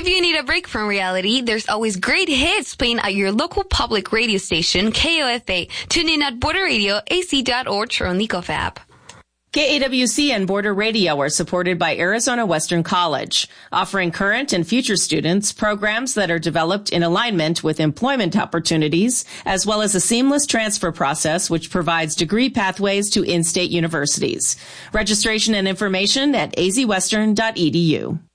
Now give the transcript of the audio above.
If you need a break from reality, there's always great hits playing at your local public radio station, KOFA. Tune in at Border Radio, AC.org, or on the GOF app. KAWC and Border Radio are supported by Arizona Western College, offering current and future students programs that are developed in alignment with employment opportunities, as well as a seamless transfer process which provides degree pathways to in-state universities. Registration and information at azwestern.edu.